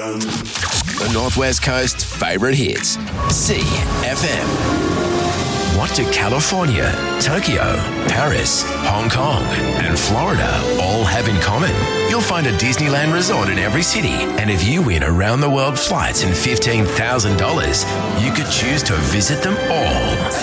The Northwest Coast's favourite hits. CFM. What do California, Tokyo, Paris, Hong Kong and Florida all have in common? You'll find a Disneyland resort in every city, and if you win around-the-world flights and $15,000, you could choose to visit them all.